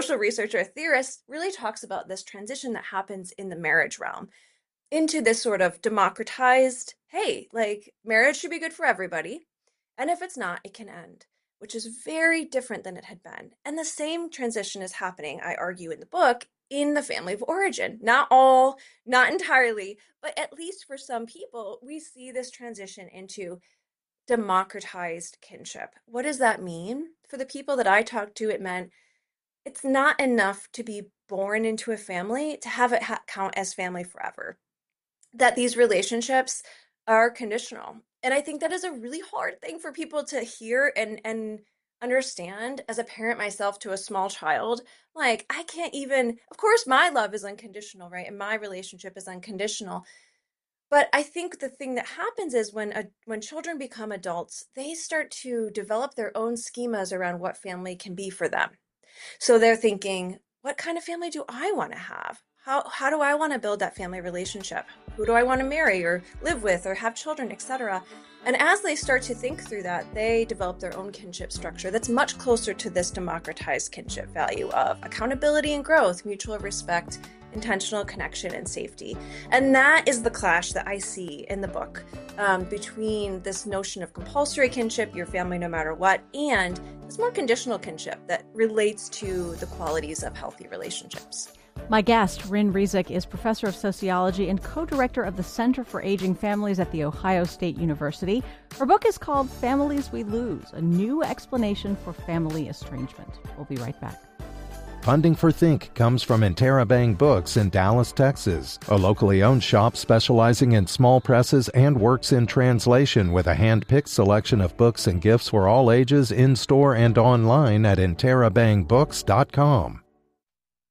social researcher, theorist, really talks about this transition that happens in the marriage realm into this sort of democratized, hey, like marriage should be good for everybody. And if it's not, it can end, which is very different than it had been. And the same transition is happening, I argue in the book, in the family of origin. Not all, not entirely, but at least for some people, we see this transition into democratized kinship. What does that mean? For the people that I talked to, it meant it's not enough to be born into a family to have it count as family forever. That these relationships are conditional. And I think that is a really hard thing for people to hear and understand. As a parent myself to a small child, like I can't even, of course my love is unconditional, right? And my relationship is unconditional. But I think the thing that happens is when children become adults, they start to develop their own schemas around what family can be for them. So they're thinking, what kind of family do I want to have? How do I want to build that family relationship? Who do I want to marry or live with or have children, etc.? And as they start to think through that, they develop their own kinship structure that's much closer to this democratized kinship value of accountability and growth, mutual respect, intentional connection, and safety. And that is the clash that I see in the book between this notion of compulsory kinship, your family no matter what, and this more conditional kinship that relates to the qualities of healthy relationships. My guest, Rin Rezic, is professor of sociology and co-director of the Center for Aging Families at The Ohio State University. Her book is called Families We Lose, a new explanation for family estrangement. We'll be right back. Funding for Think comes from Interabang Books in Dallas, Texas, a locally owned shop specializing in small presses and works in translation with a hand-picked selection of books and gifts for all ages in-store and online at interabangbooks.com.